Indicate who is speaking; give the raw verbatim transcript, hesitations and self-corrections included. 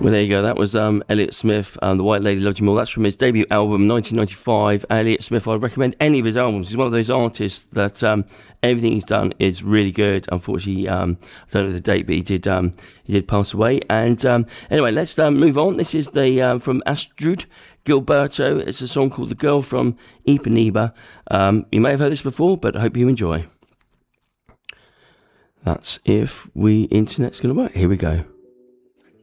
Speaker 1: Well, there you go. That was um, Elliott Smith, um, The White Lady Loved You More. That's from his debut album, nineteen ninety-five. Elliott Smith, I'd recommend any of his albums. He's one of those artists that um, everything he's done is really good. Unfortunately, um, I don't know the date, but he did um, he did pass away. And um, anyway, let's um, move on. This is the uh, from Astrud Gilberto. It's a song called The Girl from Ipanema. Um, you may have heard this before, but I hope you enjoy. That's if we internet's going to work. Here we go.